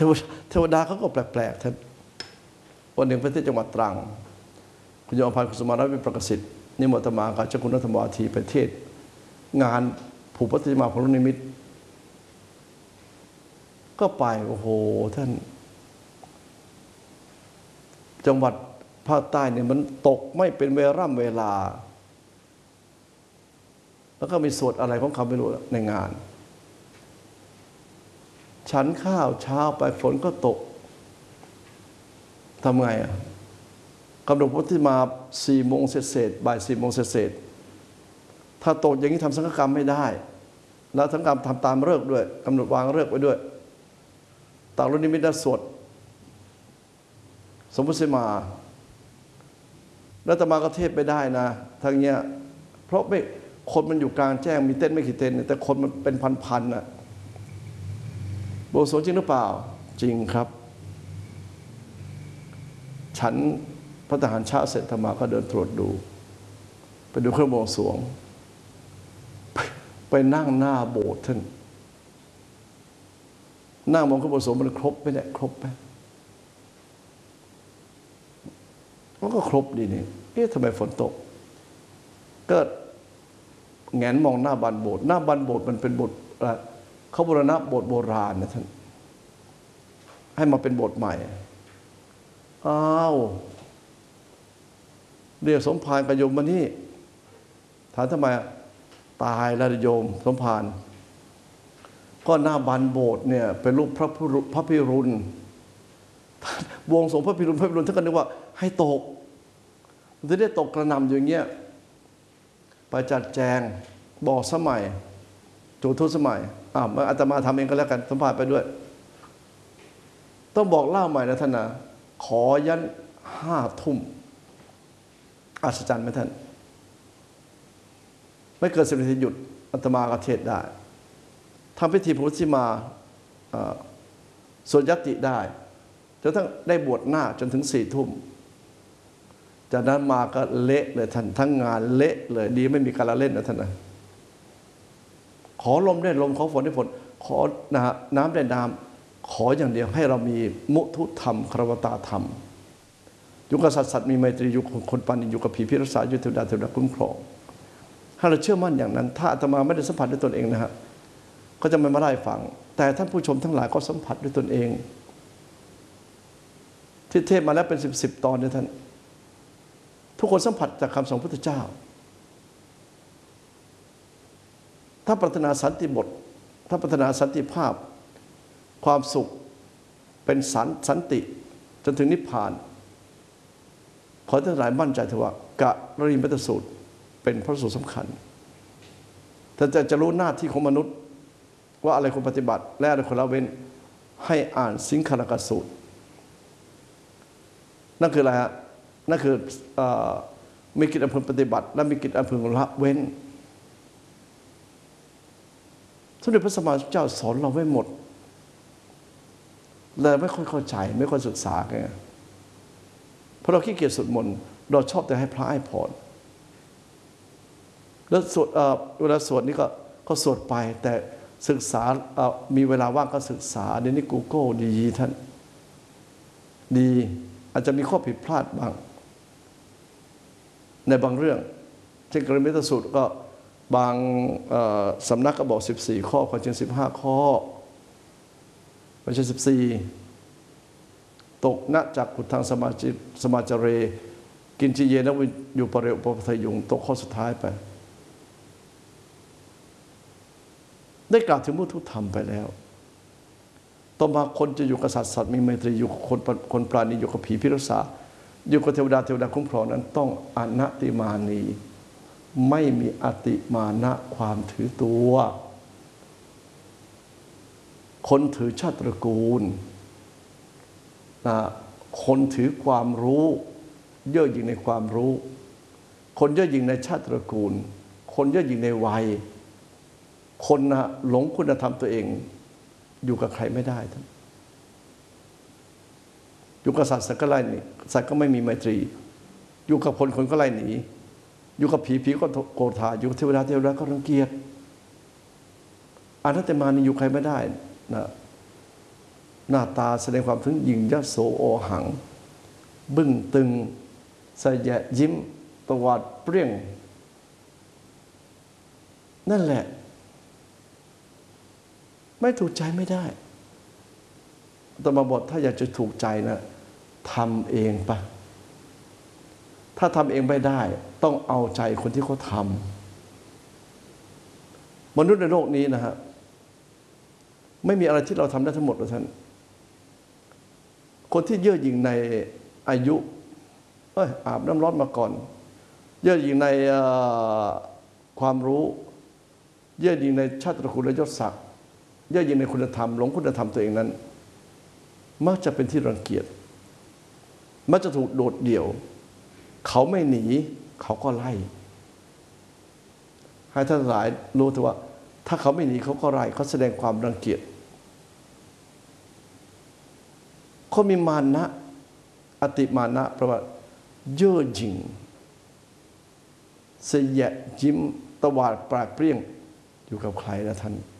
เทวดาเขาก็แปลกๆท่านวันหนึ่งไปที่จังหวัดตรังคุณยมพันธ์กุสุมารัตน์เป็นประกสิทธิ์นิมนต์อาตมากับเจ้าคุณรัตนวาทีไปเทศงานผูกปฏิมาพระนิมิตก็ไปโอ้โหท่านจังหวัดภาคใต้เนี่ยมันตกไม่เป็นเวลาแล้วก็มีสวดอะไรของเขาไม่รู้ในงานฉันข้าวเช้าไปฝนก็ตกทำไงอ่ะกำหนดพุทธิมา4 โมงเศษบ่าย4 โมงเศษถ้าตกอย่างนี้ทำสังฆกรรมไม่ได้แล้วสังฆกรรมทำตามฤกษ์ด้วยกำหนดวางฤกษ์ไว้ด้วยต่างรุ่นนิมิตสวดสมมุติมาแล้วอาตมาก็เทศไปได้นะทางเนี้ยเพราะไม่คนมันอยู่กลางแจ้งมีเต้นไม่กี่เต้นแต่คนมันเป็นพันๆน่ะโบสถ์จริงหรือเปล่าจริงครับฉันพระทหารเช้าเสร็จธรรมาก็เดินตรวจดูไปดูเครื่องบวงสรวงไปนั่งหน้าโบสถ์ท่านนั่งมองเครื่องบวงสรวงมันครบไหมเนี่ยครบไหมมันก็ครบดีนี่ทำไมฝนตกก็แงนมองหน้าบานโบสถ์หน้าบานโบสถ์มันเป็นโบสถ์เขาบูรณะโบสถ์โบราณนะท่านให้มาเป็นโบสถ์ใหม่อ้าวเรียกสมภารกับโยมมานี่ถามทำไมตายแล้วโยมสมภารก็หน้าบานโบสถ์เนี่ยเป็นรูปพระพิรุณวงสงพระพิรุณท่านก็นึกว่าให้ตกมันจะได้ตกกระหน่ำอย่างเงี้ยไปจัดแจงบอกสมัยจุทุสมัยอาตมาทำเองก็แล้วกันสัมภาษณ์ไปด้วยต้องบอกเล่าใหม่นะท่านนะขอยัน5 ทุ่มอัศจรรย์ไหมท่านไม่เกิน10 นาทีหยุดอาตมาก็เทศได้ทำพิธีพุทธิมาสวดยัตติได้จนทั้งได้บวชหน้าจนถึง4 ทุ่มจากนั้นมาก็เละเลยท่านทั้งงานเละเลยดีไม่มีการละเล่นนะท่านนะขอลมได้ลมขอฝนได้ฝนขอน้ำได้น้ำขออย่างเดียวให้เรามีมุทุธรรมครวตาธรรมอยู่กับสัตว์มีไมตรีอยู่คนปานิอยู่กับผีพิรักษาอยู่เทวดาคุ้มครองถ้าเราเชื่อมั่นอย่างนั้นถ้าอาตมาไม่ได้สัมผัสด้วยตนเองนะฮะก็จะไม่มาไล่ฟังแต่ท่านผู้ชมทั้งหลายก็สัมผัสด้วยตนเองที่เทศมาแล้วเป็น10 ตอนเนี่ยท่านทุกคนสัมผัสจากคำสอนพระพุทธเจ้าถ้าปรารถนาสันติบทถ้าปรารถนาสันติภาพความสุขเป็นสันติจนถึงนิพพานขอท่านหลายมั่นใจเถอะว่ากะรณีมัตตสูตรเป็นพระสูตรสำคัญท่านจะรู้หน้าที่ของมนุษย์ว่าอะไรควรปฏิบัติและอะไรควรละเว้นให้อ่านสิงคารกสูตรนั่นคืออะไรฮะนั่นคือมีกิจอันพึงปฏิบัติและมีกิจอันพึงละเว้นสมเด็จพระสัมมาสัมพุทธเจ้าสอนเราไว้หมดเลยไม่ค่อยเข้าใจไม่ค่อยศึกษาไงเพราะเราขี้เกียจสวดมนต์เราชอบแต่ให้พระให้พรแล้วสวดเวลาสวดนี่ก็สวดไปแต่ศึกษามีเวลาว่างก็ศึกษาเดี๋ยวนี้ Google ดีท่านดีอาจจะมีข้อผิดพลาดบ้างในบางเรื่องเช่นกรณีมัตตสูตรก็บางสำนักก็บอก14 ข้อความจริง15 ข้อไม่ใช่14ตกณจากขุทางสมาจเรกินจิเยนะวิอยู่ปะเรอุปปทยุงตกข้อสุดท้ายไปได้กล่าวถึงมุทุธรรมไปแล้วต่อมาคนจะอยู่กับสัตว์มีไมตรีอยู่คนปราณีอยู่กับผีพิรักษาอยู่กับเทวดาคุ้มครองนั้นต้องอนัตติมานีไม่มีอติมานะความถือตัวคนถือชาติตระกูลคนถือความรู้เย่อหยิ่งในความรู้คนเย่อหยิ่งในชาติตระกูลคนเย่อหยิ่งในวัยคนหลงคุณธรรมตัวเองอยู่กับใครไม่ได้ท่านอยู่กับสัตว์ก็ไล่หนีสัตว์ก็ไม่มีไมตรีอยู่กับคนก็ไล่หนีอยู่กับผีก็โกรธาอยู่กับเทวดาก็รังเกียจอนัตติมานีอยู่ใครไม่ได้นะหน้าตาแสดงความถึงหยิ่งยโสโอหัง บึ้งตึงสะแยะยิ้มตวาดเปรี้ยงนั่นแหละไม่ถูกใจไม่ได้อาตมาบอกถ้าอยากจะถูกใจนะทำเองปะถ้าทำเองไม่ได้ต้องเอาใจคนที่เขาทำมนุษย์ในโลกนี้นะฮะไม่มีอะไรที่เราทำได้ทั้งหมดหรอกท่านคนที่เย่อหยิ่งในอายุอาบน้ำร้อนมาก่อนเย่อหยิ่งในความรู้เย่อหยิ่งในชาติตระกูลและยศศักดิ์เย่อหยิ่งในคุณธรรมหลงคุณธรรมตัวเองนั้นมักจะเป็นที่รังเกียจมักจะถูกโดดเดี่ยวเขาไม่หนีเขาก็ไล่ให้ท่านหลายรู้เถอะว่าถ้าเขาไม่หนีเขาก็ไล่เขาแสดงความรังเกียจเขามีมานะอติมานะเพราะว่าเย่อหยิ่งเสยะยิ้มตวาดปราดเปรี้ยงอยู่กับใครนะท่าน